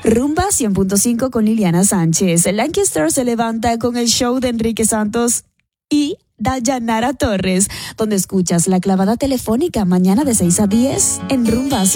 Rumba 100.5 con Liliana Sánchez. Lancaster se levanta con el show de Enrique Santos y Dayanara Torres, donde escuchas la clavada telefónica mañana de 6 a 10 en Rumba